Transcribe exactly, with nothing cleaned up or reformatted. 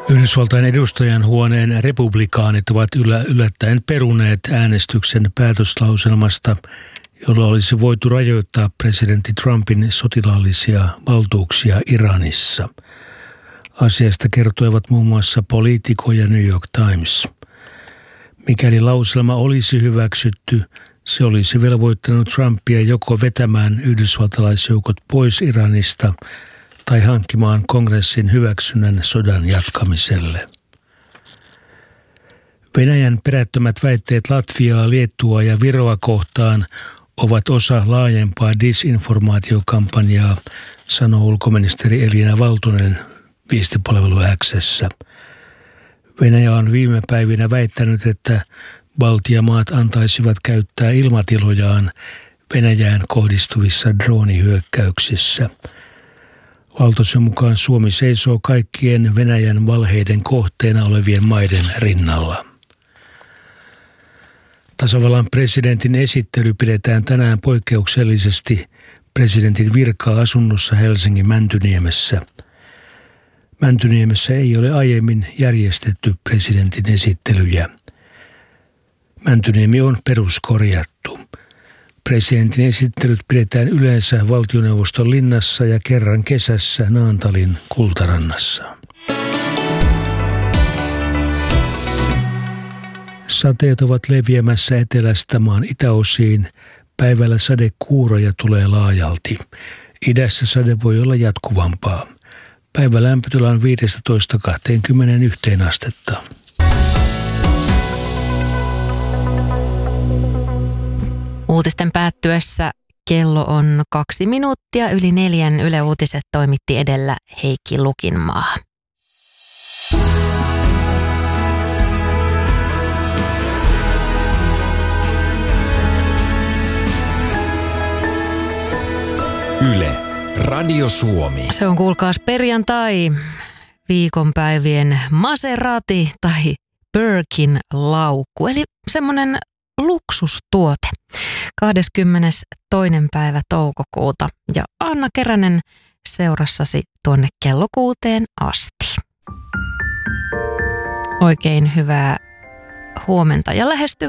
Yhdysvaltain edustajan huoneen republikaanit ovat ylä, yllättäen peruneet äänestyksen päätöslauselmasta, jolla olisi voitu rajoittaa presidentti Trumpin sotilaallisia valtuuksia Iranissa. Asiasta kertoivat muun muassa Politico ja New York Times. Mikäli lauselma olisi hyväksytty, se olisi velvoittanut Trumpia joko vetämään yhdysvaltalaisjoukot pois Iranista tai hankkimaan kongressin hyväksynnän sodan jatkamiselle. Venäjän perättömät väitteet Latviaa, Liettua ja Viroa kohtaan ovat osa laajempaa disinformaatiokampanjaa, sanoo ulkoministeri Elina Valtonen viestipalvelu X:ssä. Venäjä on viime päivinä väittänyt, että Baltiamaat antaisivat käyttää ilmatilojaan Venäjään kohdistuvissa droonihyökkäyksissä. Valtosen mukaan Suomi seisoo kaikkien Venäjän valheiden kohteena olevien maiden rinnalla. Tasavallan presidentin esittely pidetään tänään poikkeuksellisesti presidentin virka-asunnossa Helsingin Mäntyniemessä. Mäntyniemessä ei ole aiemmin järjestetty presidentin esittelyjä. Mäntyniemi on peruskorjattu. Presidentin esittelyt pidetään yleensä valtioneuvoston linnassa ja kerran kesässä Naantalin Kultarannassa. Sateet ovat leviämässä etelästä maan itäosiin. Päivällä sadekuuroja tulee laajalti. Idässä sade voi olla jatkuvampaa. Päivä lämpötila on viisitoista kaksikymmentäyksi astetta. Uutisten päättyessä kello on kaksi minuuttia yli neljän. Yle Uutiset toimitti edellä Heikki Lukinmaa. Yle, Radio Suomi. Se on kuulkaas perjantai, viikonpäivien Maserati tai Birkin laukku, eli semmoinen luksustuote. kahdeskymmenestoinen päivä toukokuuta ja Anna Keränen seurassasi tuonne kello kuuteen asti. Oikein hyvää huomenta ja lähestyvää